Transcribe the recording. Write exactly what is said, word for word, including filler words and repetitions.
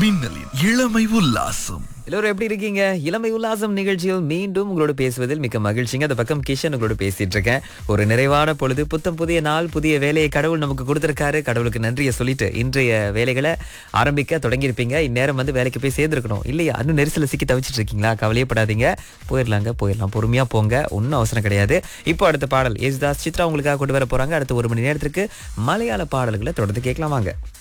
மின்னலின் இளமை உல்லாசம். எல்லோரும் எப்படி இருக்கீங்க? இளமை உல்லாசம் நிகழ்ச்சியில் மீண்டும் உங்களோட பேசுவதில் மிக்க மகிழ்ச்சிங்க. அந்த பக்கம் கிஷன் உங்களோட பேசிட்டு இருக்கேன். ஒரு நிறைவான பொழுது, புத்தம் புதிய நாள், புதிய வேலையை கடவுள் நமக்கு கொடுத்திருக்காரு. கடவுளுக்கு நன்றியை சொல்லிட்டு இன்றைய வேலைகளை ஆரம்பிக்க தொடங்கியிருப்பீங்க. இந்நேரம் வந்து வேலைக்கு போய் சேர்ந்துருக்கணும் இல்லையா? இன்னும் நெரிசல சிக்கி தவிச்சிட்டு இருக்கீங்களா? கவலையப்படாதீங்க, போயிடலாங்க, போயிடலாம், பொறுமையா போங்க, ஒன்றும் அவசரம் கிடையாது. இப்போ அடுத்த பாடல் யேசுதாஸ் சித்ரா உங்களுக்காக கொண்டு வர போறாங்க. அடுத்த ஒரு மணி நேரத்திற்கு மலையாள பாடல்களை தொடர்ந்து கேட்கலாம் வாங்க.